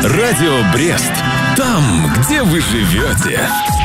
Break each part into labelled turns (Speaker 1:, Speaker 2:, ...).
Speaker 1: Радио Брест. Там, где вы живете.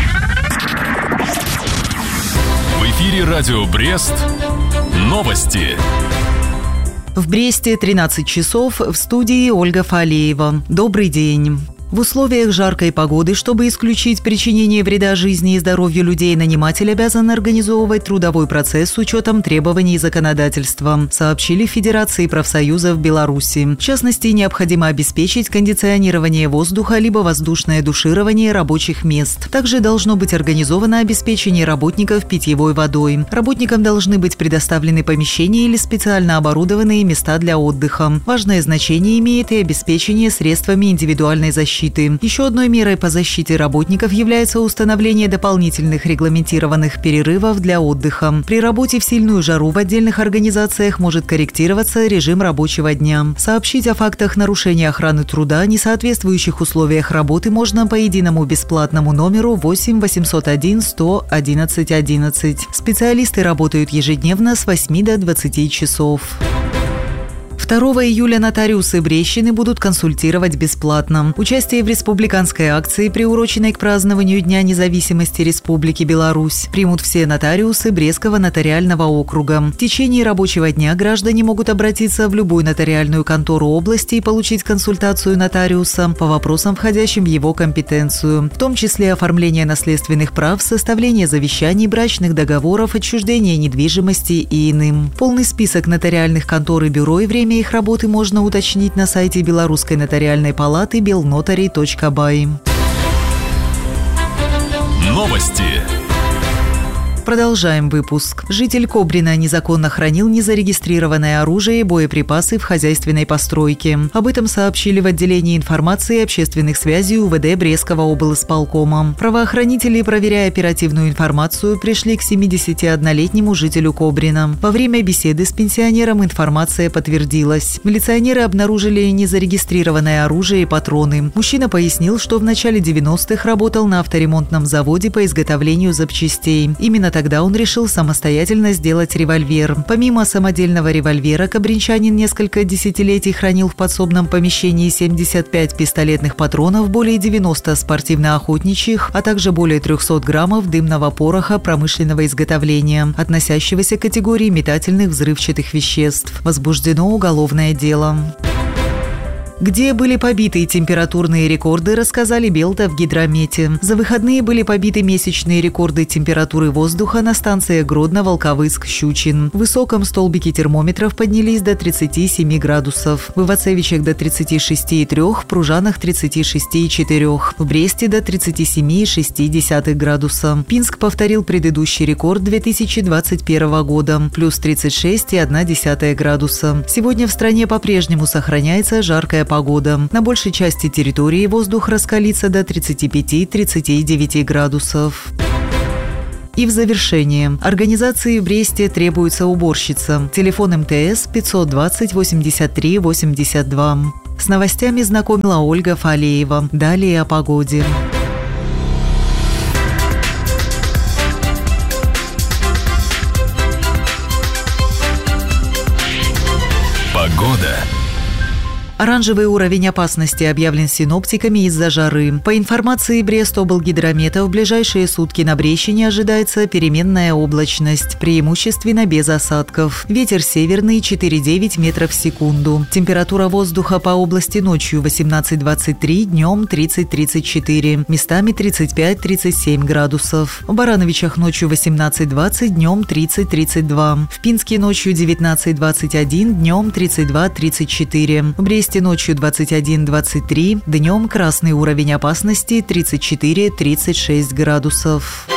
Speaker 1: В эфире Радио Брест. Новости.
Speaker 2: В Бресте 13 часов, в студии Ольга Фалеева. Добрый день. В условиях жаркой погоды, чтобы исключить причинение вреда жизни и здоровью людей, наниматель обязан организовывать трудовой процесс с учетом требований законодательства, сообщили в Федерации профсоюзов Беларуси. В частности, необходимо обеспечить кондиционирование воздуха либо воздушное душирование рабочих мест. Также должно быть организовано обеспечение работников питьевой водой. Работникам должны быть предоставлены помещения или специально оборудованные места для отдыха. Важное значение имеет и обеспечение средствами индивидуальной защиты. Еще одной мерой по защите работников является установление дополнительных регламентированных перерывов для отдыха. При работе в сильную жару в отдельных организациях может корректироваться режим рабочего дня. Сообщить о фактах нарушения охраны труда, несоответствующих условиях работы можно по единому бесплатному номеру 8 801 100 11 11. Специалисты работают ежедневно с 8 до 20 часов. 2 июля нотариусы Брестщины будут консультировать бесплатно. Участие в республиканской акции, приуроченной к празднованию Дня независимости Республики Беларусь, примут все нотариусы Брестского нотариального округа. В течение рабочего дня граждане могут обратиться в любую нотариальную контору области и получить консультацию нотариуса по вопросам, входящим в его компетенцию, в том числе оформление наследственных прав, составление завещаний, брачных договоров, отчуждение недвижимости и иным. Полный список нотариальных контор и бюро и время их работы можно уточнить на сайте Белорусской нотариальной палаты belnotary.by.
Speaker 1: Новости.
Speaker 2: Продолжаем выпуск. Житель Кобрина незаконно хранил незарегистрированное оружие и боеприпасы в хозяйственной постройке. Об этом сообщили в отделении информации и общественных связей УВД Брестского облсполкома. Правоохранители, проверяя оперативную информацию, пришли к 71-летнему жителю Кобрина. Во время беседы с пенсионером информация подтвердилась. Милиционеры обнаружили незарегистрированное оружие и патроны. Мужчина пояснил, что в начале 90-х работал на авторемонтном заводе по изготовлению запчастей. Именно тогда он решил самостоятельно сделать револьвер. Помимо самодельного револьвера, кобринчанин несколько десятилетий хранил в подсобном помещении 75 пистолетных патронов, более 90 спортивно-охотничьих, а также более 300 граммов дымного пороха промышленного изготовления, относящегося к категории метательных взрывчатых веществ. Возбуждено уголовное дело. Где были побиты температурные рекорды, рассказали Белта в Гидромете. За выходные были побиты месячные рекорды температуры воздуха на станциях Гродно, Волковыск, Щучин. В Высоком столбики термометров поднялись до 37 градусов. В Ивацевичах до 36,3, в Пружанах 36,4, в Бресте до 37,6 градуса. Пинск повторил предыдущий рекорд 2021 года, плюс 36,1 градуса. Сегодня в стране по-прежнему сохраняется жаркая погода. На большей части территории воздух раскалится до 35-39 градусов. И в завершение. Организации в Бресте требуется уборщица. Телефон МТС 520 83 82. С новостями знакомила Ольга Фалеева. Далее о погоде.
Speaker 1: Погода.
Speaker 2: Оранжевый уровень опасности объявлен синоптиками из-за жары. По информации Брест-облгидромета, в ближайшие сутки на Брестщине ожидается переменная облачность, преимущественно без осадков. Ветер северный 4,9 метров в секунду. Температура воздуха по области ночью 18-23, днем 30-34, местами 35-37 градусов. В Барановичах ночью 18-20, днем 30-32. В Пинске ночью 19-21, днем 32-34. В Бресте ночью 21-23, днем красный уровень опасности 34-36 градусов.